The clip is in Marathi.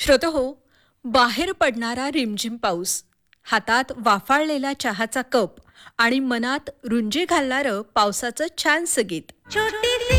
श्रोतहो, बाहेर पडणारा रिमझिम पाऊस, हातात वाफाळलेला चहाचा कप आणि मनात रुंजी घालणारं पावसाचं छानसं गीत. छोटी सी